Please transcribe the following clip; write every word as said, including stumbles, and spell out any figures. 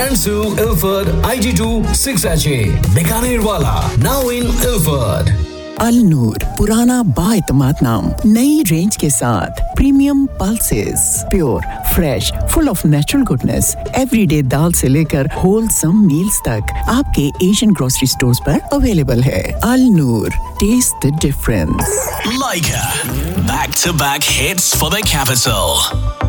Ansu, Ilford, I G two six H A, Bikaner Wala, now in Ilford. अल नूर पुराना बाएतमाद नाम नई range के साथ premium pulses pure fresh full of natural goodness everyday दाल से लेकर wholesome meals तक आपके एशियन ग्रोसरी स्टोर्स पर अवेलेबल है अल नूर test the difference Leica back to back hits for the capital.